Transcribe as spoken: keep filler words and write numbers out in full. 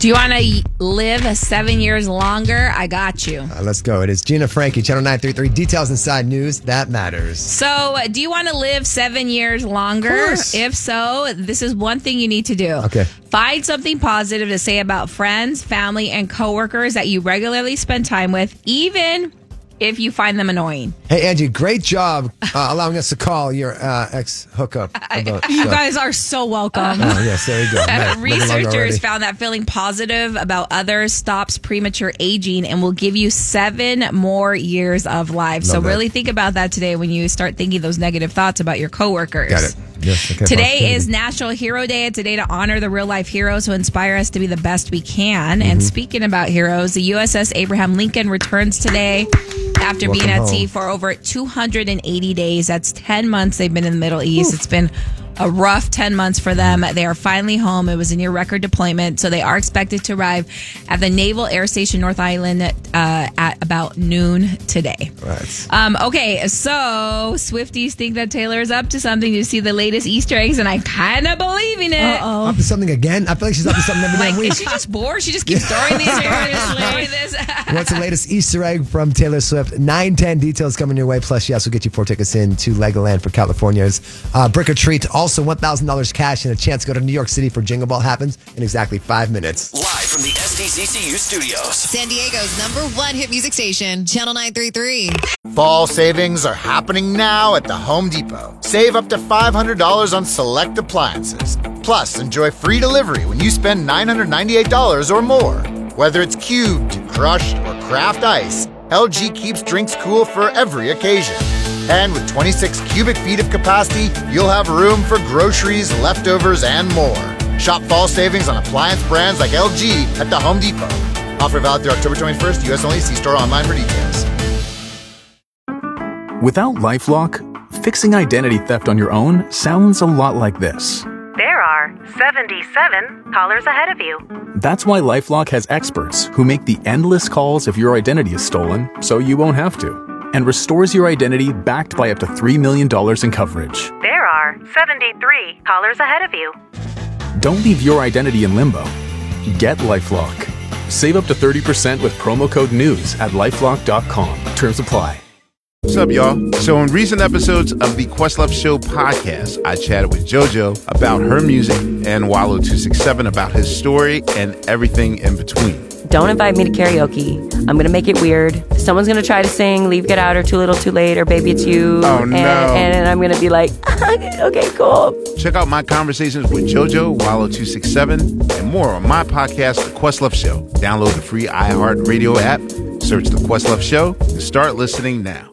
Do you want to live seven years longer? I got you. Uh, let's go. It is Gina Frankie, Channel nine thirty-three. Details inside news that matters. So, do you want to live seven years longer? Of course. If so, this is one thing you need to do. Okay. Find something positive to say about friends, family, and coworkers that you regularly spend time with, even if you find them annoying. Hey, Angie, great job uh, allowing us to call your uh, ex-hookup. About You stuff. guys are so welcome. Oh, yes, there you go. Met- met along already. Researchers found that feeling positive about others stops premature aging and will give you seven more years of life. Love so that. really think about that today when you start thinking those negative thoughts about your coworkers. Got it. Yes, okay, Today positivity. is National Hero Day. It's a day to honor the real-life heroes who inspire us to be the best we can. Mm-hmm. And speaking about heroes, the U S S Abraham Lincoln returns today after Welcome being at home. sea for over two hundred eighty days. That's ten months they've been in the Middle East. Oof. It's been a rough ten months for them. They are finally home. It was a near record deployment, so they are expected to arrive at the Naval Air Station North Island uh, at about noon today. Right. Um, okay, so Swifties think that Taylor is up to something to see the latest Easter eggs, and I kind of believe in it. Uh-oh. Up to something again? I feel like she's up to something every Like, damn week. is she just bored? She just keeps throwing these here, throwing this. What's the latest Easter egg from Taylor Swift? nine ten details coming your way. Plus, she also get you four tickets in to Legoland for California's uh, Brick or Treat. Also, one thousand dollars cash and a chance to go to New York City for Jingle Ball happens in exactly five minutes. Live from the S D C C U studios. San Diego's number one hit music station, Channel nine thirty-three. Fall savings are happening now at the Home Depot. Save up to five hundred dollars on select appliances. Plus, enjoy free delivery when you spend nine hundred ninety-eight dollars or more. Whether it's cubed, crushed, or craft ice, L G keeps drinks cool for every occasion. And with twenty-six cubic feet of capacity, you'll have room for groceries, leftovers, and more. Shop fall savings on appliance brands like L G at the Home Depot. Offer valid through October twenty-first, U S only. See store online for details. Without LifeLock, fixing identity theft on your own sounds a lot like this. There are seventy-seven callers ahead of you. That's why LifeLock has experts who make the endless calls if your identity is stolen so you won't have to, and restores your identity backed by up to three million dollars in coverage. There are seventy-three callers ahead of you. Don't leave your identity in limbo. Get LifeLock. Save up to thirty percent with promo code NEWS at lifelock dot com. Terms apply. What's up, y'all? So in recent episodes of the Questlove Show podcast, I chatted with JoJo about her music and Wallow two sixty-seven about his story and everything in between. Don't invite me to karaoke. I'm going to make it weird. Someone's going to try to sing Leave, Get Out, or Too Little, Too Late, or Baby It's You. Oh, no. And, and I'm going to be like, okay, cool. Check out my conversations with JoJo, Wallow two sixty-seven, and more on my podcast, The Questlove Show. Download the free iHeartRadio app, search The Questlove Show, and start listening now.